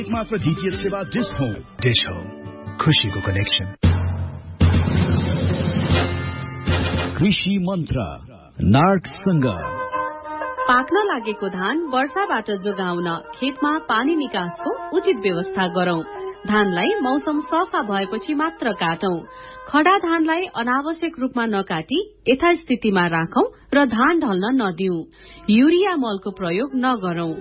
एकमात्र डीटीएच सेवा dish home खुशीको कनेक्सन। कृषि मन्त्र नार्कसँग पाक्न लागेको धान वर्षाबाट जोगाउन खेतमा पानी निकासको उचित व्यवस्था गरौं। धानलाई मौसम सफा भएपछि मात्र काटौं। खडा धानलाई अनावश्यक रूपमा नकाटी यथास्थितिमा राखौं र धान ढल्न नदिऊ। युरिया मलको प्रयोग नगरौं।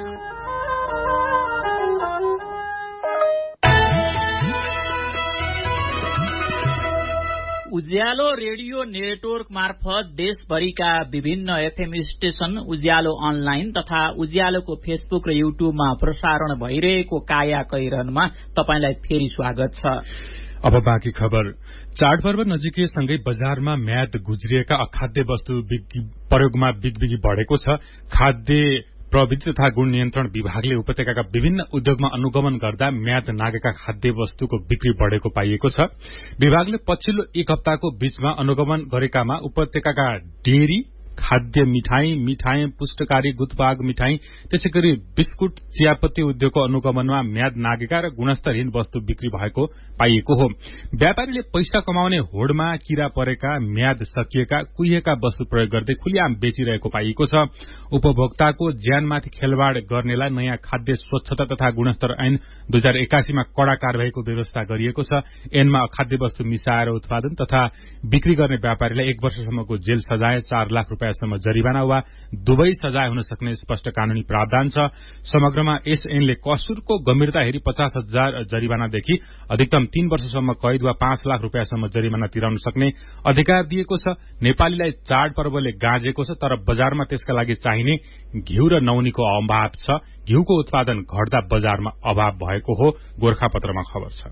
उज्यालो रेडियो नेटवर्क मार्फत देशभरिका विभिन्न एफएम स्टेशन, उज्यालो अनलाइन तथा उज्यालोको फेसबुक र युट्युबमा प्रसारण भइरहेको काया कैरनमा तपाईलाई फेरि स्वागत छ। अब बाँकी खबर। चाडपर्व नजिकैसँगै बजारमा म्याद गुज्रिएका अखाद्य वस्तु प्रयोगमा बिगबिगी बढ़ेको छ। खाद्य प्रविधि तथा गुण नियन्त्रण विभागले उपत्यकाका विभिन्न उद्योगमा अनुगमन गर्दा म्याद नागेका खाद्य वस्तुको बिक्री बढ़ेको पाइएको छ। विभागले पछिल्लो एक हप्ताको बीचमा अनुगमन गरेकामा उपत्यकाका डेरी, खाद्य मिठाई, पुष्टकारी गुटबाग मिठाई, त्यसैगरी बिस्कुट, चियापत्ती उद्योगको अनुगमनमा म्याद नागेका र गुणस्तरहीन वस्तु बिक्री भएको पाइएको हो। व्यापारीले पैसा कमाउने होडमा किरा परेका, म्याद सकिएका, कुहिएका वस्तु प्रयोग गर्दै खुल्याम बेचिरहेको पाइएको छ। उपभोक्ताको ज्यानमाथि खेलवाड़ गर्नेलाई नयाँ खाद्य स्वच्छता तथा गुणस्तर ऐन 2081 मा कड़ा कार्यवाहीको व्यवस्था गरिएको छ। ऐनमा अखाद्य वस्तु मिसाएर उत्पादन तथा बिक्री गर्ने व्यापारीलाई 1 वर्षसम्मको जेल सजाय, 4 लाख रुपियाँसम्म जरिवाना वा दुवै सजाय हुन सक्ने स्पष्ट कानूनी प्रावधान छ। समग्रमा यस ऐनले कसुरको गम्भीरता हेरी 50,000 जरिवानादेखि अधिकतम 3 वर्षसम्म कैद वा 5 लाख रुपियाँसम्म जरिवाना तिराउन सक्ने अधिकार दिएको छ। नेपालीलाई चाडपर्वले गाँजेको छ, तर बजारमा त्यसका लागि चाहिने घिउ र नौनीको अभाव छ। घिउको उत्पादन घट्दा बजारमा अभाव भएको हो, गोरखापत्रमा खबर छ।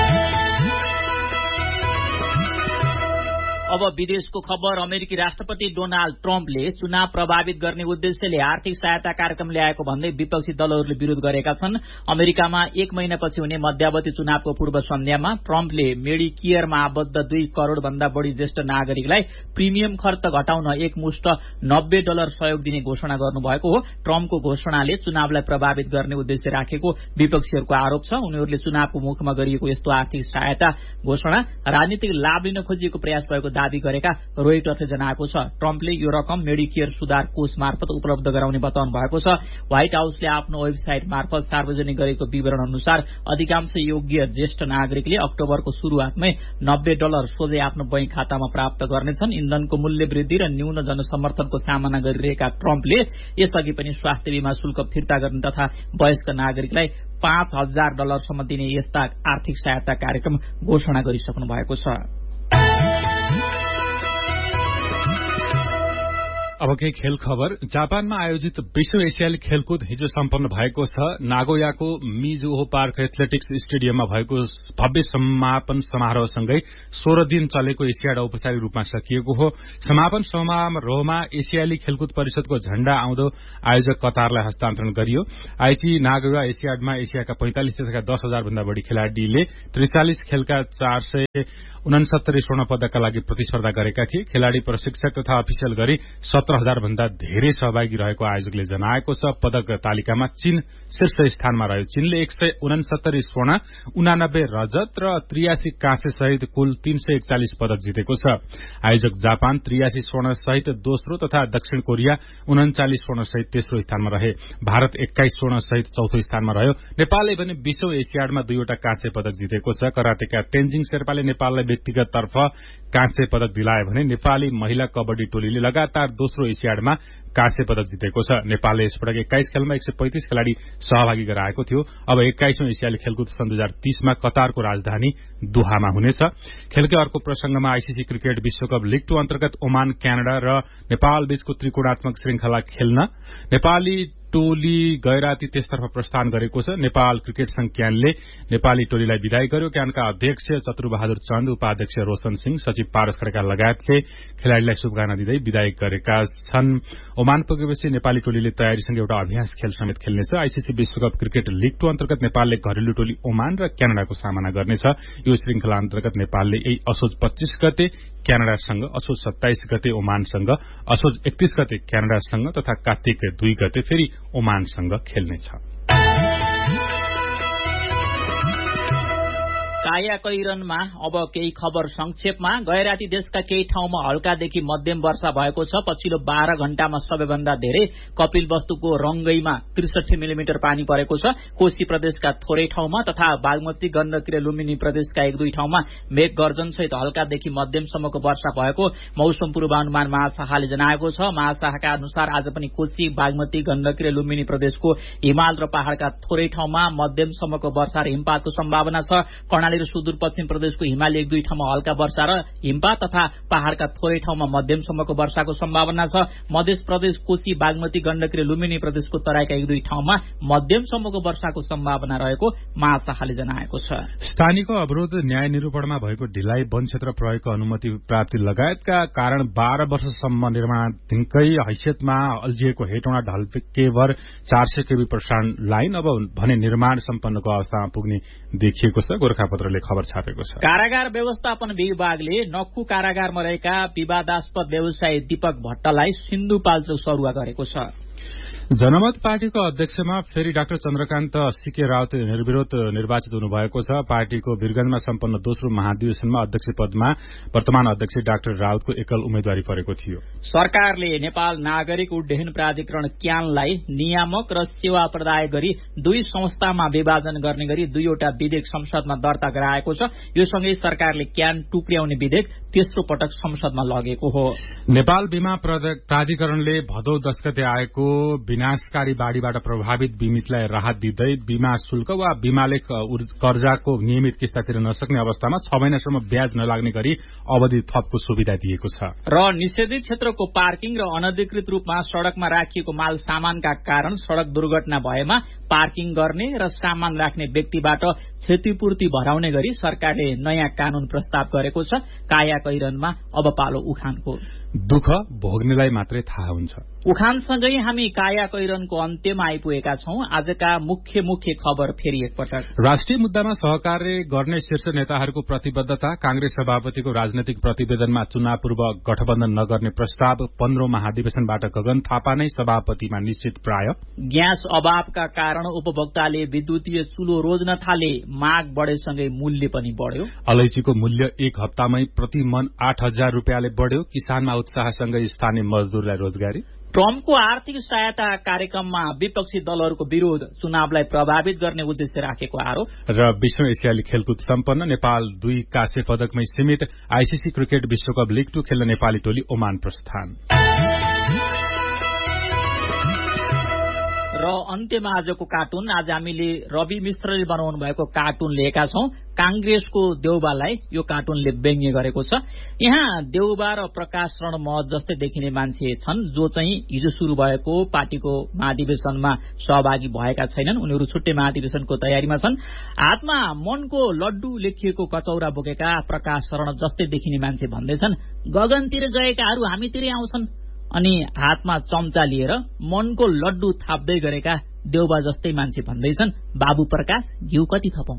अब विदेशको खबर। अमेरिकी राष्ट्रपति डोनाल्ड ट्रम्पले चुनाव प्रभावित गर्ने उद्देश्यले आर्थिक सहायता कार्यक्रम ल्याएको भन्दै विपक्षी दलहरूले विरोध गरेका छन्। अमेरिकामा 1 महिनापछि हुने मध्यावधि चुनावको पूर्व सन्ध्यामा ट्रम्पले मेडिकेयरमा आबद्ध 2 करोड़ भन्दा बढ़ी ज्येष्ठ नागरिकलाई प्रिमियम खर्च घटाउन एकमुष्ट $90 सहयोग दिने घोषणा गर्नुभएको हो। ट्रम्पको घोषणाले चुनावलाई प्रभावित गर्ने उद्देश्य राखेको विपक्षीहरूको आरोप छ। उनीहरूले चुनावको मुखमा गरिएको यस्तो आर्थिक सहायता घोषणा राजनीतिक लाभ लिन खोजिएको प्रयास भएको दावी गरेका रोइटर्सले जनाएको छ। ट्रम्पले यो रकम मेडिकेयर सुधार कोष मार्फत उपलब्ध गराउने बताउनु भएको छ। व्हाइट हाउसले आफ्नो वेबसाइट मार्फत सार्वजनिक गरेको विवरण अनुसार अधिकांश योग्य ज्येष्ठ नागरिकले अक्टोबरको शुरूआतमै $90 सोझै आफ्नो बैंक खातामा प्राप्त गर्नेछन्। इन्धनको मूल्य वृद्धि र न्यून जनसमर्थनको सामना गरिरहेका ट्रम्पले यसअघि पनि स्वास्थ्य बीमा शुल्क फिर्ता गर्ने तथा वयस्क नागरिकलाई $5,000 सम्म दिने यस्ता आर्थिक सहायता कार्यक्रम घोषणा गरिसक्नु भएको छ। अब केही खेल खबर। जापानमा आयोजित विश्व एसियाली खेलकुद हिजो सम्पन्न भएको छ। नागोयाको मिजुहो पार्क एथलेटिक्स स्टेडियममा भएको भव्य समापन समारोहसँगै 16 दिन चलेको एसियाड औपचारिक रूपमा सकिएको हो। समापन समारोहमा एसियाली खेलकुद परिषदको झण्डा आउँदो आयोजक कतारलाई हस्तान्तरण गरियो। आइची नागोया एसियाडमा एसियाका 45 देशका 10,000 भन्दा बढ़ी खेलाड़ीले 43 खेलका 469 स्वर्ण पदकका लागि प्रतिस्पर्धा गरेका थिए। खेलाड़ी, प्रशिक्षक तथा अफिसियल गरी 17,000 भन्दा धेरै सहभागी रहेको आयोजकले जनाएको छ। पदक तालिकामा चीन शीर्ष स्थानमा रह्यो। चीनले 169 स्वर्ण, 89 रजत र 83 काँसे सहित कुल 341 पदक जितेको छ। आयोजक जापान 83 स्वर्ण सहित दोस्रो तथा दक्षिण कोरिया 39 स्वर्ण सहित तेस्रो स्थानमा रहे। भारत 21 स्वर्ण सहित चौथो स्थानमा रह्यो। नेपालले भने विश्व एसियाडमा 2वटा काँसे पदक जितेको छ। करातेका तेन्जिङ शेर्पाले नेपाललाई व्यक्तिगत तर्फ काँसे पदक दिलाए भने नेपाली महिला कबड्डी टोलीले लगातार दोस्रो एसियाडमा काँसे पदक जितेको छ। नेपालले यसपटक 21 खेलमा 135 खेलाड़ी सहभागी गराएको थियो। अब 21औं एसियाली खेलकुद सन् 2030 मा कतारको राजधानी दोहामा हुनेछ। खेलकै अर्को प्रसंगमा आईसीसी क्रिकेट विश्वकप लीग 2 अन्तर्गत ओमान, क्यानाडा र नेपाल बीचको त्रिकोणात्मक श्रृंखला खेल्न नेपाली टोली गैराती त्यसतर्फ प्रस्थान गरेको छ। नेपाल क्रिकेट संघ क्यानले नेपाली टोलीलाई विदाई गर्यो। क्यानका अध्यक्ष चतुरबहादुर चन्द, उपाध्यक्ष रोशन सिंह, सचिव पारस खड्का लगायतले खेलाड़ीलाई शुभकामना दिँदै विदाई गरेका छन्। ओमान पुगेपछि नेपाली टोलीले तयारीसँग एउटा अभ्यास खेल समेत खेल्नेछ। आईसीसी विश्वकप क्रिकेट लीग 2 अन्तर्गत नेपालले घरेलु टोली ओमान र क्यानाडाको सामना गर्नेछ। यो श्रृंखला अन्तर्गत नेपालले यही असोज 25 गते क्यानाडासँग, असोज 27 गते ओमानसँग, असोज 31 गते क्यानाडासँग तथा कार्तिक 2 गते फेरि ओमानसँग खेल्नेछ। कायाकैरनमा अब केही खबर संक्षेपमा। गएराती देशका केही ठाउँमा हल्कादेखि मध्यम वर्षा भएको छ। पछिल्लो 12 घण्टामा सबैभन्दा धेरै कपिलवस्तुको रंगईमा 63 मिलिमिटर पानी परेको छ। कोशी प्रदेशका थोरै ठाउँमा तथा बागमती, गण्डकी र लुम्बिनी प्रदेशका 1-2 ठाउँमा मेघ गर्जनसहित हल्कादेखि मध्यमसम्मको वर्षा भएको मौसम पूर्वानुमान महाशाखाले जनाएको छ। महाशाखाका अनुसार आज पनि कोशी, बागमती, गण्डकी र लुम्बिनी प्रदेशको हिमाल र पहाड़का थोरै ठाउँमा मध्यमसम्मको वर्षा र हिमपातको सम्भावना छ। कर्णाली र सुदूरपश्चिम प्रदेशको हिमाली 1-2 ठाउँमा हल्का वर्षा र हिमपात तथा पहाड़का थोरै ठाउँमा मध्यमसम्मको वर्षाको सम्भावना छ। मध्य प्रदेश, कोशी, बागमती, गण्डकी र लुम्बिनी प्रदेशको तराईका 1-2 ठाउँमा मध्यमसम्मको वर्षाको सम्भावना रहेको महाशाखाले जनाएको छ। स्थानीयको अवरोध, न्याय निरूपणमा भएको ढिलाइ, वन क्षेत्र प्रयोगको अनुमति प्राप्ति लगायतका कारण 12 वर्षसम्म निर्माणाधीनकै हैसियतमा अल्झिएको हेटौँडा ढल्केभर 400 केबी प्रसारण लाइन अब भने निर्माण सम्पन्नको अवस्थामा पुग्ने देखिएको छ। गोरखापत्रले खबर छापेको छ। कारागार व्यवस्थापन विभागले नक्खु कारागारमा रहेका विवादास्पद व्यवसायी दीपक भट्टलाई सिन्धुपाल्चोक सरुवा गरेको छ। जनमत पार्टीको अध्यक्षमा फेरि डाक्टर चन्द्रकान्त सीके राउत निर्विरोध निर्वाचित हुनुभएको छ। पार्टीको वीरगंजमा सम्पन्न दोस्रो महाधिवेशनमा अध्यक्ष पदमा वर्तमान अध्यक्ष डाक्टर राउतको एकल उम्मेद्वारी परेको थियो। सरकारले नेपाल नागरिक उड्डयन प्राधिकरण क्यानलाई नियामक र सेवा प्रदाय गरी 2 संस्थामा विभाजन गर्ने गरी 2वटा विधेयक संसदमा दर्ता गराएको छ। यो सँगै सरकारले क्यान टुक्र्याउने विधेयक तेस्रो पटक संसदमा लगेको हो। नेपाल बीमा प्राधिकरणले भदौ 10 गते आएको विनाशकारी बाढ़ीबाट प्रभावित बीमितलाई राहत दिँदै बीमा शुल्क वा बीमालेख कर्जाको नियमित किस्ता तिर्न नसक्ने अवस्थामा 6 महिनासम्म ब्याज नलाग्ने गरी अवधि थपको सुविधा दिएको छ। र निषेधित क्षेत्रको पार्किङ र अनधिकृत रूपमा सड़कमा राखिएको माल सामानका कारण सड़क दुर्घटना भएमा पार्किङ गर्ने र सामान राख्ने व्यक्तिबाट क्षतिपूर्ति भराउने गरी सरकारले नयाँ कानून प्रस्ताव गरेको छ। कायाकैरनमा अब पालो उखानको। दुःख भोग्नेलाई मात्रै थाहा हुन्छ। उखानसँगै हामी कायाकैरनको अन्त्यमा आइपुगेका छौं। आजका मुख्य खबर फेरि एकपटक। राष्ट्रिय मुद्दामा सहकार्य गर्ने शीर्ष नेताहरूको प्रतिबद्धता। कांग्रेस सभापतिको राजनैतिक प्रतिवेदनमा चुनाव पूर्व गठबन्धन नगर्ने प्रस्ताव। 15औं महाधिवेशनबाट गगन थापा नै सभापतिमा निश्चित प्राय। ग्यास अभावका कारण उपभोक्ताले विद्युतीय चुलो रोज्न थाले। माग बढेसँगै मूल्य पनि बढ्यो। अलैचीको मूल्य 1 हप्तामै प्रति मन 8,000 रुपियाँले बढ्यो। किसानमा उत्साहसँगै स्थानीय मजदूरलाई रोजगारी। ट्रम्पको आर्थिक सहायता कार्यक्रममा विपक्षी दलहरूको विरोध। चुनावलाई प्रभावित गर्ने उद्देश्य राखेको आरोप। र विश्व एसियाली खेलकुद सम्पन्न। नेपाल 2 काँस्य पदकमै सीमित। आईसीसी क्रिकेट विश्वकप लीग 2 खेल्न नेपाली टोली ओमान प्रस्थान। र अन्त्यमा आजको कार्टुन। आज हामीले रवि मिश्रले बनाउनु भएको कार्टुन लिएका छौं। कांग्रेसको देउबालाई यो कार्टुनले व्यङ्ग्य गरेको छ। यहाँ देउबा र प्रकाश रण महत जस्तै देखिने मान्छे छन् जो चाहिँ हिजो शुरू भएको पार्टीको महाधिवेशनमा सहभागी भएका छैनन्। उनीहरू छुट्टै महाधिवेशनको तयारीमा छन्। हातमा मनको लड्डु लेखिएको कचौरा बोकेका प्रकाश रण जस्तै देखिने मान्छे भन्दैछन्, गगनतिर गएकाहरू हामीतिरै आउँछन्। अनि हातमा चम्चा लिएर मनको लड्डु थाप्दै गरेका देउबा जस्तै मान्छे भन्दैछन्, बाबु प्रकाश घिउ कति थपौं।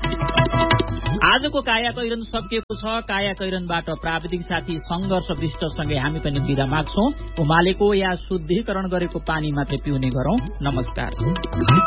आजको कायाकैरन सकिएको छ। कायाकैरनबाट प्राविधिक साथी संघर्ष विष्टसँगै हामी पनि बिदा माग्छौं। उमालेको या शुद्धिकरण गरेको पानी मात्रै पिउने गरौं। नमस्कार।